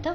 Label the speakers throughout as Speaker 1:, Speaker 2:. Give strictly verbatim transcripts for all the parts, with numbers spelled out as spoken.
Speaker 1: acteur.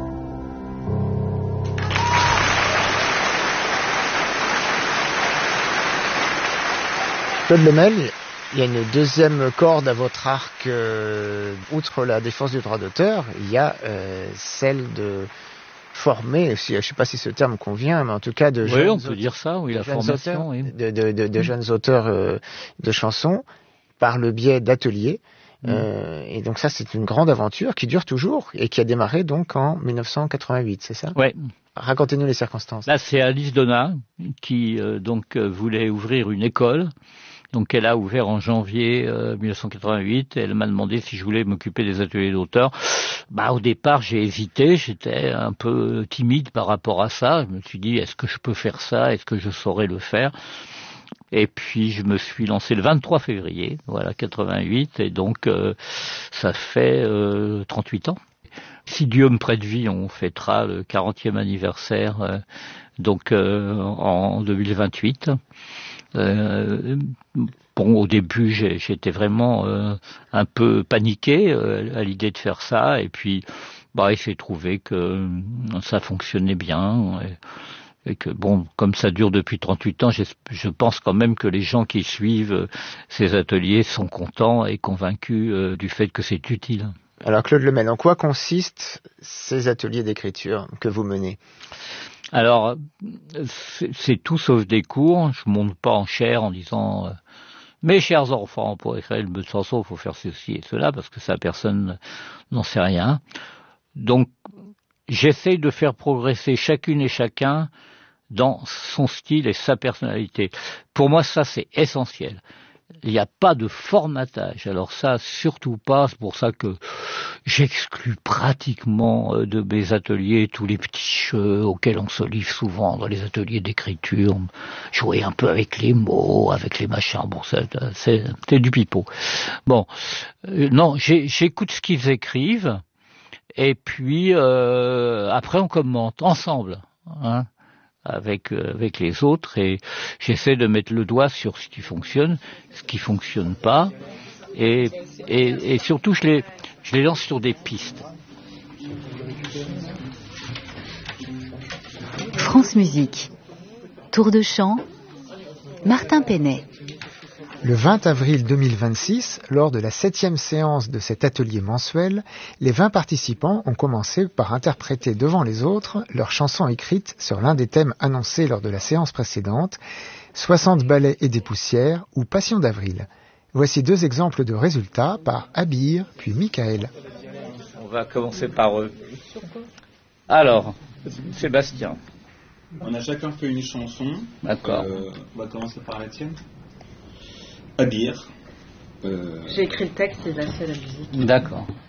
Speaker 2: Claude Lemel, il y a une deuxième corde à votre arc, euh, outre la défense du droit d'auteur, il y a euh, celle de former, je ne sais pas si ce terme convient, mais en tout cas de
Speaker 3: oui,
Speaker 2: jeunes
Speaker 3: on peut
Speaker 2: auteurs,
Speaker 3: dire ça, oui, la formation,
Speaker 2: auteurs,
Speaker 3: oui.
Speaker 2: de, de, de, de jeunes auteurs euh, de chansons par le biais d'ateliers. Mmh. Euh, et donc ça, c'est une grande aventure qui dure toujours et qui a démarré donc en dix-neuf cent quatre-vingt-huit, c'est ça ?
Speaker 3: Oui.
Speaker 2: Racontez-nous les circonstances.
Speaker 3: Là, c'est Alice Donat qui euh, donc euh, voulait ouvrir une école. Donc, elle a ouvert en janvier euh, dix-neuf cent quatre-vingt-huit. Elle m'a demandé si je voulais m'occuper des ateliers d'auteurs. Bah, au départ, j'ai hésité. J'étais un peu timide par rapport à ça. Je me suis dit, est-ce que je peux faire ça ? Est-ce que je saurais le faire ? Et puis, je me suis lancé le vingt-trois février, voilà, quatre-vingt-huit. Et donc, euh, ça fait euh, trente-huit ans. Si Dieu me prête vie, on fêtera le quarantième anniversaire, euh, donc euh, en deux mille vingt-huit. Euh, bon, au début, j'ai, j'étais vraiment euh, un peu paniqué euh, à l'idée de faire ça, et puis, bah, il s'est trouvé que ça fonctionnait bien, et, et que bon, comme ça dure depuis trente-huit ans, je, je pense quand même que les gens qui suivent ces ateliers sont contents et convaincus euh, du fait que c'est utile.
Speaker 2: Alors Claude Lemel, en quoi consistent ces ateliers d'écriture que vous menez ?
Speaker 3: Alors, c'est, c'est tout sauf des cours. Je monte pas en chaire en disant euh, « Mes chers enfants, pour écrire une bonne chanson, il faut faire ceci et cela » parce que ça, personne n'en sait rien. Donc, j'essaye de faire progresser chacune et chacun dans son style et sa personnalité. Pour moi, ça, c'est essentiel. Il n'y a pas de formatage. Alors ça, surtout pas. C'est pour ça que j'exclus pratiquement de mes ateliers tous les petits jeux auxquels on se livre souvent dans les ateliers d'écriture. Jouer un peu avec les mots, avec les machins. Bon, c'est, c'est, c'est du pipeau. Bon, euh, non, j'ai, j'écoute ce qu'ils écrivent et puis euh, après on commente ensemble, hein. Avec euh, avec les autres, et j'essaie de mettre le doigt sur ce qui fonctionne, ce qui fonctionne pas, et et, et surtout je les je les lance sur des pistes.
Speaker 1: France Musique, Tour de chant, Martin Penet.
Speaker 2: Le vingt avril deux mille vingt-six, lors de la septième séance de cet atelier mensuel, les vingt participants ont commencé par interpréter devant les autres leurs chansons écrites sur l'un des thèmes annoncés lors de la séance précédente, soixante balais et des poussières ou Passion d'avril. Voici deux exemples de résultats par Abir puis Michael.
Speaker 3: On va commencer par eux. Alors, Sébastien.
Speaker 4: On a chacun fait une chanson.
Speaker 3: D'accord.
Speaker 4: Euh, on va commencer par la tienne. Abir. Euh...
Speaker 5: J'ai écrit le texte et il a fait la musique.
Speaker 3: D'accord.